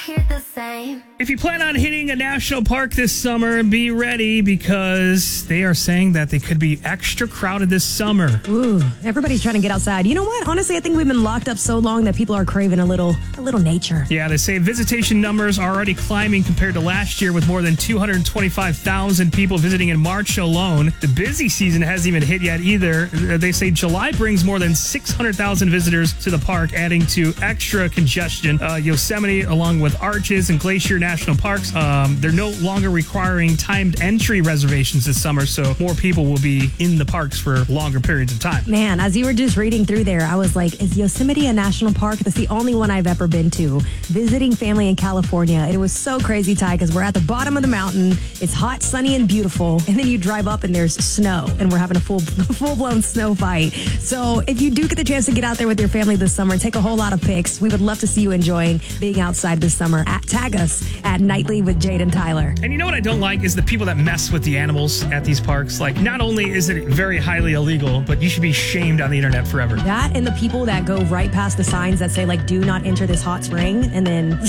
Hear the same. If you plan on hitting a national park this summer, be ready because they are saying that they could be extra crowded this summer. Ooh, everybody's trying to get outside. You know what? Honestly, I think we've been locked up so long that people are craving a little nature. Yeah, they say visitation numbers are already climbing compared to last year with more than 225,000 people visiting in March alone. The busy season hasn't even hit yet either. They say July brings more than 600,000 visitors to the park, adding to extra congestion. Yosemite, along with Arches and Glacier National Parks, they're no longer requiring timed entry reservations this summer, so more people will be in the parks for longer periods of time. Man, as you were just reading through there, I was like, is Yosemite a national park? That's the only one I've ever been to. Visiting family in California. It was so crazy, Ty, because we're at the bottom of the mountain. It's hot, sunny, and beautiful. And then you drive up and there's snow, and we're having a full-blown snow fight. So if you do get the chance to get out there with your family this summer, take a whole lot of pics. We would love to see you enjoying being outside this summer. Tag us at Nightly with Jade and Tyler. And you know what I don't like is the people that mess with the animals at these parks. Like, not only is it very highly illegal, but you should be shamed on the internet forever. That and the people that go right past the signs that say, like, do not enter this hot spring, and then